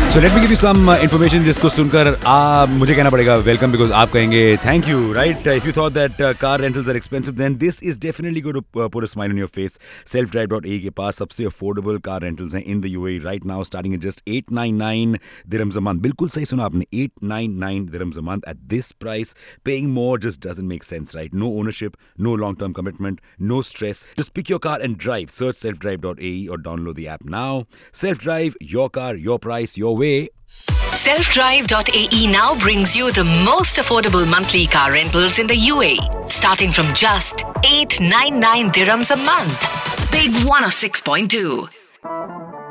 So let me give you some information जिसको सुनकर मुझे कहना पड़ेगा welcome because आप कहेंगे thank you, right? If you thought that car rentals are expensive, then this is definitely going to put a smile on your face. Selfdrive.ae के पास सबसे affordable car rentals हैं in the UAE right now, starting at just 899 dirhams a month. बिल्कुल सही सुना आपने, 899 dirhams a month. At this price, paying more just doesn't make sense, right? No ownership, no long-term commitment, no stress. Just pick your car and drive. Search selfdrive.ae or download the app now. Self-drive, your car, your price, your way. Selfdrive.ae now brings you the most affordable monthly car rentals in the UAE, starting from just 899 dirhams a month. Big 106.2.